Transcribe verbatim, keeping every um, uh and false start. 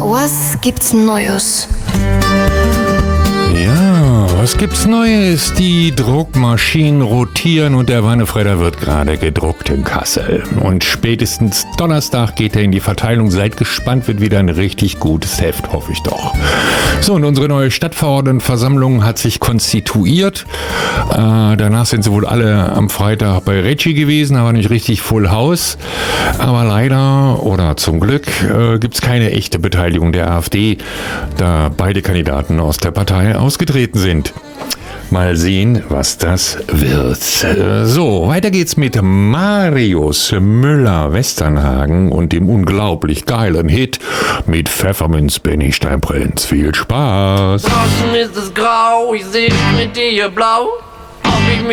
Was gibt's Neues? Ja, was gibt's Neues? Die Druckmaschinen rotieren und der Wannefredder wird gerade gedruckt in Kassel. Und spätestens Donnerstag geht er in die Verteilung. Seid gespannt, wird wieder ein richtig gutes Heft, hoffe ich doch. So, und unsere neue Stadtverordnetenversammlung hat sich konstituiert. Äh, danach sind sie wohl alle am Freitag bei Recci gewesen, aber nicht richtig Full House. Aber leider, oder zum Glück, äh, gibt's keine echte Beteiligung der AfD, da beide Kandidaten aus der Partei ausgetreten sind. Mal sehen, was das wird. So, weiter geht's mit Marius Müller-Westernhagen und dem unglaublich geilen Hit mit Pfefferminz bin ich dein Prinz. Viel Spaß! Draußen ist es grau, ich seh mit dir blau. Ob ich mich